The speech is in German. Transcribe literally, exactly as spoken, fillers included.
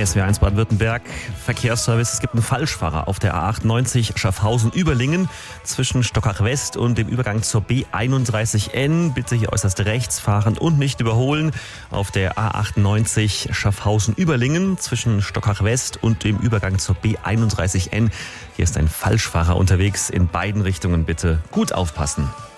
S W eins Baden-Württemberg, Verkehrsservice. Es gibt einen Falschfahrer auf der A achtundneunzig Schaffhausen-Überlingen zwischen Stockach West und dem Übergang zur B einunddreißig N. Bitte hier äußerst rechts fahren und nicht überholen. Auf der A achtundneunzig Schaffhausen-Überlingen zwischen Stockach West und dem Übergang zur B einunddreißig N. Hier ist ein Falschfahrer unterwegs. In beiden Richtungen bitte gut aufpassen.